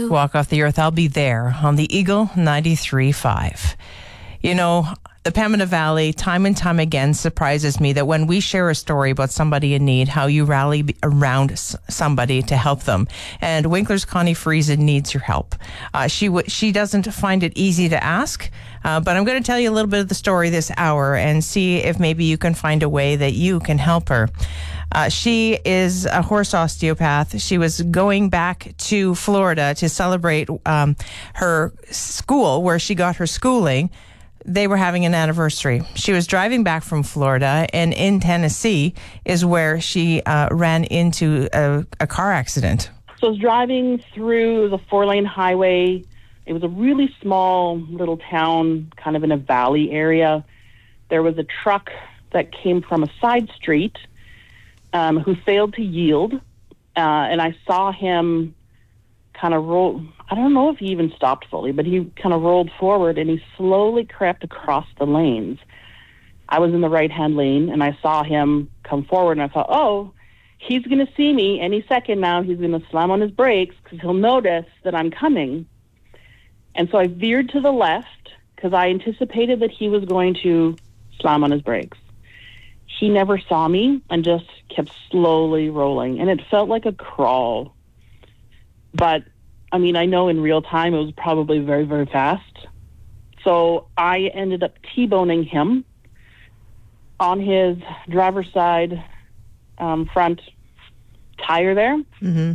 walk off the earth, I'll be there on the Eagle 93.5. You know, the Pembina Valley, time and time again, surprises me that when we share a story about somebody in need, how you rally around somebody to help them. And Winkler's Connie Friesen needs your help. She doesn't find it easy to ask, but I'm going to tell you a little bit of the story this hour and see if maybe you can find a way that you can help her. She is a horse osteopath. She was going back to Florida to celebrate her school, where she got her schooling. They were having an anniversary. She was driving back from Florida, and in Tennessee is where she ran into a car accident. So I was driving through the 4-lane highway. It was a really small little town, kind of in a valley area. There was a truck that came from a side street who failed to yield, and I saw him kind of roll. I don't know if he even stopped fully, but he kind of rolled forward and he slowly crept across the lanes. I was in the right-hand lane and I saw him come forward, and I thought, oh, he's going to see me any second now. He's going to slam on his brakes because he'll notice that I'm coming. And so I veered to the left because I anticipated that he was going to slam on his brakes. He never saw me and just kept slowly rolling, and it felt like a crawl. But I mean, I know in real time it was probably very, very fast. So I ended up T-boning him on his driver's side front tire there. Mm-hmm.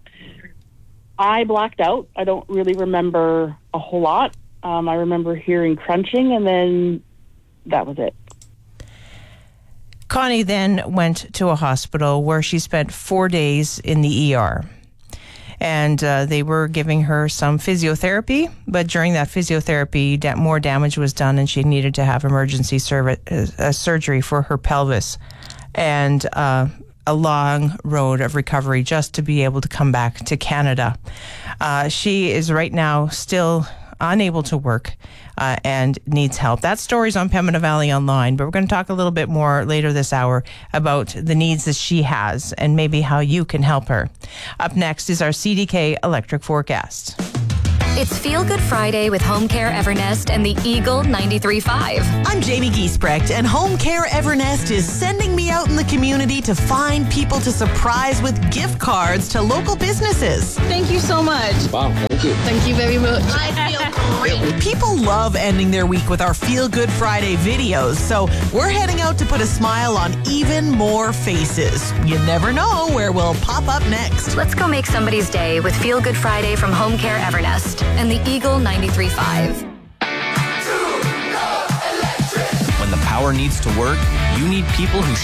I blacked out. I don't really remember a whole lot. I remember hearing crunching, and then that was it. Connie then went to a hospital where she spent 4 days in the ER. And they were giving her some physiotherapy, but during that physiotherapy, more damage was done, and she needed to have emergency surgery for her pelvis, and a long road of recovery just to be able to come back to Canada. She is right now still unable to work and needs help. That story's on Pembina Valley Online, but we're going to talk a little bit more later this hour about the needs that she has and maybe how you can help her. Up next is our CDK Electric Forecast. It's Feel Good Friday with Home Care Evernest and the Eagle 93.5. I'm Jamie Giesbrecht, and Home Care Evernest is sending me out in the community to find people to surprise with gift cards to local businesses. Thank you so much. Wow, thank you. Thank you very much. I feel great. People love ending their week with our Feel Good Friday videos, so we're heading out to put a smile on even more faces. You never know where we'll pop up next. Let's go make somebody's day with Feel Good Friday from Home Care Evernest and the Eagle 93.5. When the power needs to work, you need people who